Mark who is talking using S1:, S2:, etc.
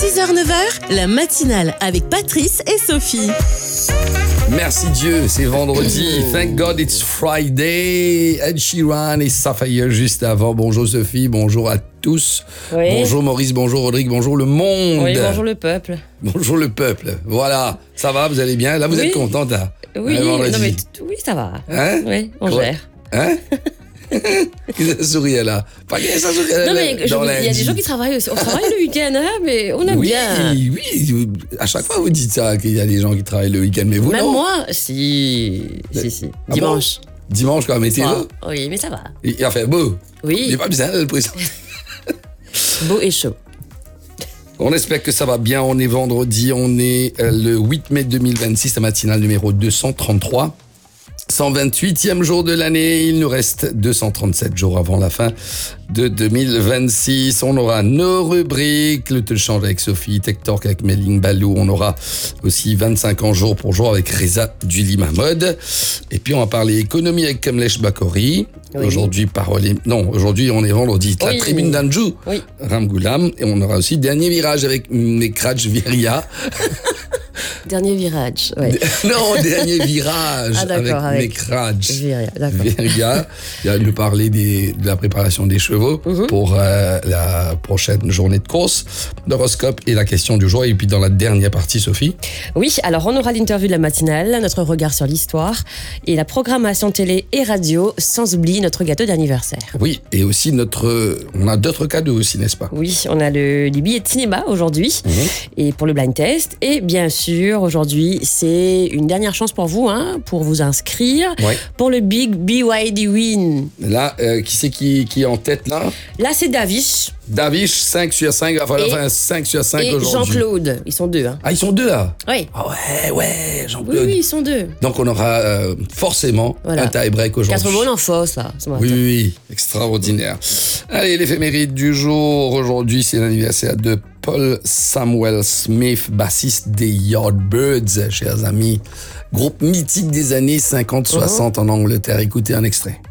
S1: 6h-9h, la matinale avec Patrice et Sophie.
S2: Merci Dieu, c'est vendredi. Thank God it's Friday. Ed Sheeran et Sapphire juste avant. Bonjour Sophie, bonjour à tous.
S3: Oui.
S2: Bonjour Maurice, bonjour Rodrigue, bonjour le monde.
S3: Oui, bonjour le peuple.
S2: Bonjour le peuple. Voilà, ça va, vous allez bien? Là, vous êtes contente là?
S3: Oui,
S2: vendredi.
S3: non, mais oui, ça va.
S2: Hein?
S3: Oui, on
S2: Quoi?
S3: gère.
S2: Hein? Qui sourit là? Pas que ça sourit
S3: Non, mais
S2: dans
S3: il y a des
S2: lundi.
S3: gens qui travaillent aussi. On travaille le week-end, hein, mais on aime
S2: Oui,
S3: bien.
S2: oui, à chaque fois vous dites ça, qu'il y a des gens qui travaillent le week-end, mais vous
S3: Même
S2: non?
S3: moi, si.
S2: Ah
S3: Dimanche.
S2: bon? Dimanche quoi, météo?
S3: Oui, mais ça va.
S2: Il a fait beau.
S3: Oui.
S2: Il n'est pas besoin de le présenter.
S3: Beau et chaud.
S2: On espère que ça va bien. On est vendredi, on est le 8 mai 2026, la matinale numéro 233. 128e jour de l'année, il nous reste 237 jours avant la fin de 2026. On aura nos rubriques, le Te le change avec Sophie, Tech Talk avec Méline Balou. On aura aussi 25 ans jour pour jour avec Reza Dulimamod. Et puis on va parler économie avec Kamlesh Bakori.
S3: Oui.
S2: Aujourd'hui, aujourd'hui on est vendredi. La
S3: Oui.
S2: tribune d'Anjou,
S3: Oui.
S2: Ramgoulam. Et on aura aussi dernier virage avec Nekraj Viria.
S3: Dernier virage. Ouais.
S2: Non, dernier virage
S3: Ah, d'accord,
S2: avec
S3: avec
S2: Nekraj
S3: D'accord.
S2: Viria. Il va nous parler de la préparation des chevaux pour la prochaine journée de course, l'horoscope et la question du jour. Et puis dans la dernière partie, Sophie.
S3: Oui, alors on aura l'interview de la matinale, notre regard sur l'histoire et la programmation télé et radio, sans oublier notre gâteau d'anniversaire.
S2: Oui, et aussi on a d'autres cadeaux aussi, n'est-ce pas?
S3: Oui, on a les billets de cinéma aujourd'hui et pour le blind test. Et bien sûr, aujourd'hui, c'est une dernière chance pour vous, pour vous inscrire
S2: Ouais.
S3: pour le Big BYD Win.
S2: Là, qui c'est qui est en tête là?
S3: Là, c'est Davish
S2: Davish, 5 sur 5, il va falloir
S3: Et-
S2: faire un 5 sur 5
S3: et
S2: aujourd'hui.
S3: Jean-Claude. Ils sont deux.
S2: Ah, ils sont deux là?
S3: Oui.
S2: Ah ouais,
S3: Oui,
S2: Jean-Claude.
S3: oui, ils sont deux.
S2: Donc on aura forcément
S3: Voilà.
S2: un tie-break aujourd'hui.
S3: 4 mots en fausse, là, ce matin.
S2: Oui, extraordinaire. Allez, l'éphéméride du jour. Aujourd'hui, c'est l'anniversaire de Paul Samuel Smith, bassiste des Yardbirds, chers amis. Groupe mythique des années 50-60 en Angleterre. Écoutez un extrait.